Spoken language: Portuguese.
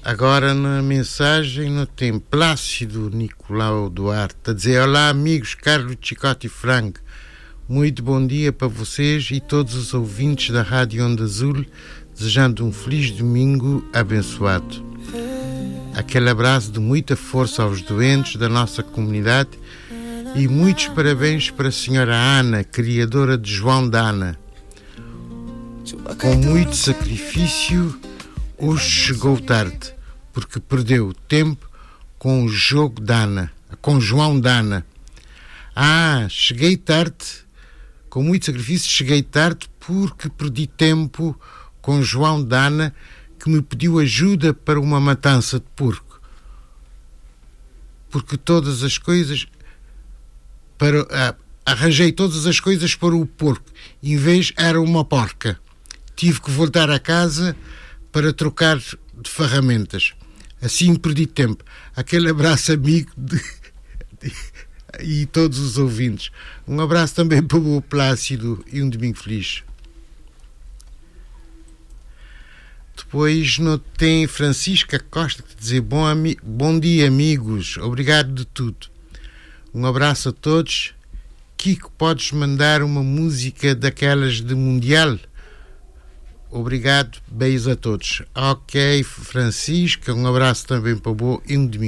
Agora na mensagem não tem Plácido Nicolau Duarte a dizer: olá amigos, Carlos Chicote e Franco, muito bom dia para vocês e todos os ouvintes da Rádio Onda Azul, desejando um feliz domingo abençoado. Aquele abraço de muita força aos doentes da nossa comunidade e muitos parabéns para a senhora Ana, criadora de João da Ana. Com muito sacrifício, hoje chegou tarde, porque perdeu tempo com o jogo da Ana, com João da Ana. Cheguei tarde, com muito sacrifício cheguei tarde porque perdi tempo com João da Ana, que me pediu ajuda para uma matança de porco. Porque todas as coisas arranjei todas as coisas para o porco, em vez era uma porca. Tive que voltar a casa para trocar de ferramentas. Assim perdi tempo. Aquele abraço amigo e todos os ouvintes. Um abraço também para o Plácido e um domingo feliz. Depois não tem Francisca Costa que dizer bom dia amigos, obrigado de tudo. Um abraço a todos. Kiko, podes mandar uma música daquelas de Mundial? Obrigado, beijos a todos. Ok, Francisca, um abraço também para o Bo e um domingo.